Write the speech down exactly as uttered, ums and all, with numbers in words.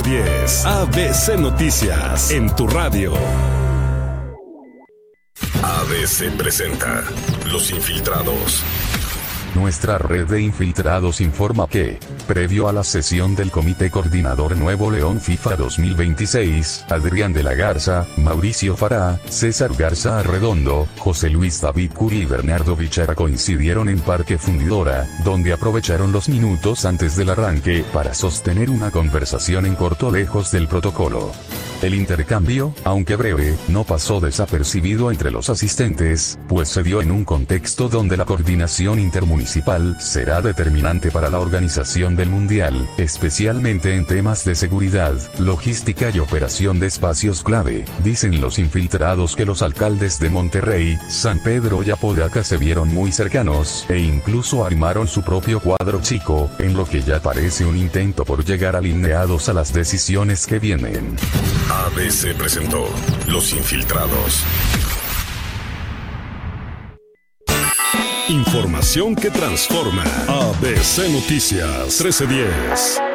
diez. A B C Noticias, en tu radio. A B C presenta Los Infiltrados. Nuestra red de infiltrados informa que, previo a la sesión del Comité Coordinador Nuevo León FIFA dos mil veintiséis, Adrián de la Garza, Mauricio Fará, César Garza Arredondo, José Luis David Curi y Bernardo Bichara coincidieron en Parque Fundidora, donde aprovecharon los minutos antes del arranque para sostener una conversación en corto lejos del protocolo. El intercambio, aunque breve, no pasó desapercibido entre los asistentes, pues se dio en un contexto donde la coordinación intermunicipal será determinante para la organización del Mundial, especialmente en temas de seguridad, logística y operación de espacios clave. Dicen los infiltrados que los alcaldes de Monterrey, San Pedro y Apodaca se vieron muy cercanos, e incluso armaron su propio cuadro chico, en lo que ya parece un intento por llegar alineados a las decisiones que vienen. A B C presentó Los Infiltrados. Información que transforma. A B C Noticias trece diez.